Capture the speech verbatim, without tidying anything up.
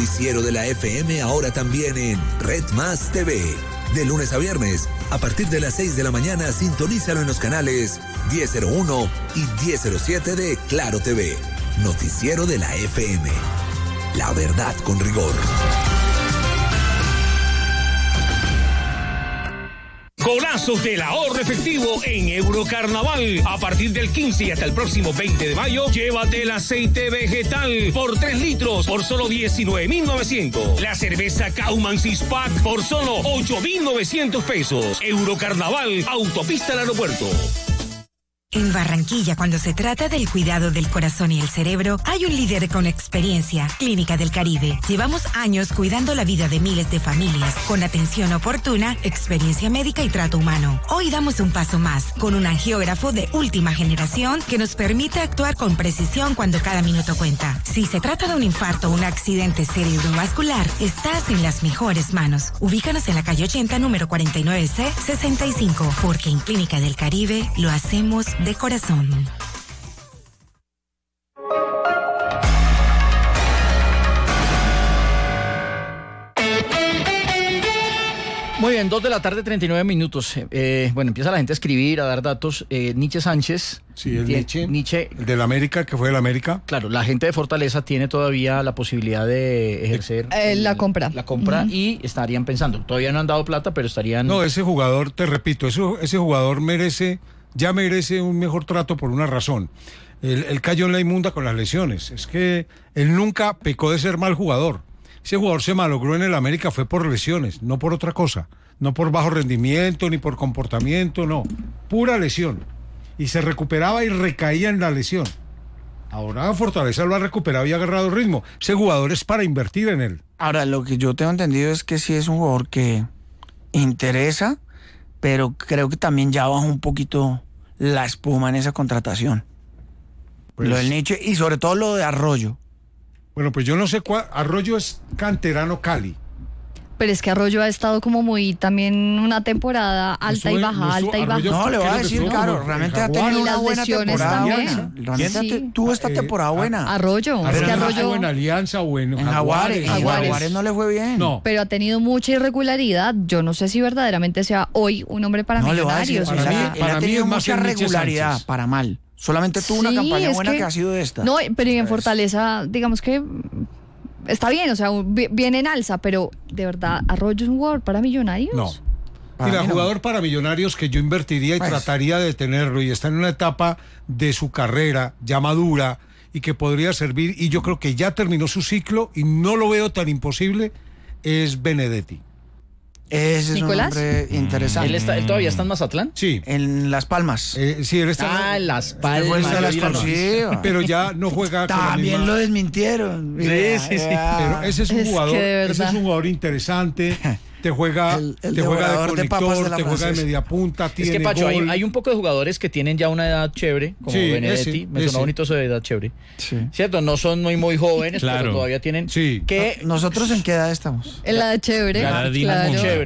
noticiero de la F M ahora también en Red Más T V. De lunes a viernes, a partir de las seis de la mañana, sintonízalo en los canales diez cero uno y diez cero siete de Claro T V. Noticiero de la F M. La verdad con rigor. Golazos del ahorro efectivo en Eurocarnaval. A partir del quince y hasta el próximo veinte de mayo, llévate el aceite vegetal por tres litros por solo diecinueve mil novecientos. La cerveza Kauman Six Pack por solo ocho mil novecientos pesos. Eurocarnaval, autopista al aeropuerto. En Barranquilla, cuando se trata del cuidado del corazón y el cerebro, hay un líder con experiencia, Clínica del Caribe. Llevamos años cuidando la vida de miles de familias, con atención oportuna, experiencia médica y trato humano. Hoy damos un paso más, con un angiógrafo de última generación que nos permite actuar con precisión cuando cada minuto cuenta. Si se trata de un infarto o un accidente cerebrovascular, estás en las mejores manos. Ubícanos en la calle ochenta, número cuarenta y nueve C sesenta y cinco, porque en Clínica del Caribe lo hacemos de corazón. Muy bien, dos de la tarde, treinta y nueve minutos. Eh, bueno, empieza la gente a escribir, a dar datos. Eh, Nietzsche Sánchez. Sí, el tiene, Nietzsche, Nietzsche. El del América, que fue del América. Claro, la gente de Fortaleza tiene todavía la posibilidad de ejercer eh, el, la compra. La compra Uh-huh. y estarían pensando, todavía no han dado plata, pero estarían... No, ese jugador, te repito, ese, ese jugador merece... ya merece un mejor trato por una razón. Él, él cayó en la inmunda con las lesiones. Es que él nunca pecó de ser mal jugador. Ese jugador se malogró en el América fue por lesiones, no por otra cosa. No por bajo rendimiento, ni por comportamiento, no. Pura lesión. Y se recuperaba y recaía en la lesión. Ahora Fortaleza lo ha recuperado y ha agarrado ritmo. Ese jugador es para invertir en él. Ahora, lo que yo tengo entendido es que sí es un jugador que interesa, pero creo que también ya bajó un poquito la espuma en esa contratación. Pues, lo del Nietzsche y sobre todo lo de Arroyo. Bueno, pues yo no sé cuál. Arroyo es canterano Cali. Pero es que Arroyo ha estado como muy también una temporada alta y baja, alta y baja. No, le voy a decir, claro, realmente ha tenido una buena temporada buena. Realmente tuvo esta temporada buena. Arroyo, es que Arroyo... O en Alianza o en, en Jaguares. En Jaguares no le fue bien. No. Pero ha tenido mucha irregularidad. Yo no sé si verdaderamente sea hoy un hombre para no, Millonarios. Le voy a decir, para mí, para ha tenido mucha regularidad, para mal. Solamente tuvo sí, una campaña buena que, que ha sido esta. No, pero en Fortaleza, digamos que... está bien, o sea, viene en alza, pero de verdad, ¿Arroyo es un jugador para Millonarios? No. Para Mira, no. jugador para Millonarios que yo invertiría y pues. trataría de tenerlo, y está en una etapa de su carrera ya madura y que podría servir, y yo creo que ya terminó su ciclo y no lo veo tan imposible, es Benedetti. Ese es ¿Nicolás? un hombre interesante. ¿Él, está, ¿Él todavía está en Mazatlán? Sí. En Las Palmas. Eh, sí, él está... Ah, en Las Palmas. Fue en Las Palmas. Sí, pero ya no juega con También la misma... lo desmintieron. Sí, sí, sí. Pero ese es un es jugador, ese es un jugador interesante. Te juega, el, el te juega de conector, de de te juega francesa. de media punta, tiene Es que, Pacho, hay, gol. hay un poco de jugadores que tienen ya una edad chévere, como Sí, Benedetti. ese, Me sonó ese. bonito eso de edad chévere. Sí. ¿Cierto? No son muy, muy jóvenes, Claro. pero todavía tienen... Sí. que ¿Nosotros en qué edad estamos? En la de chévere. Garadina claro. muy chévere.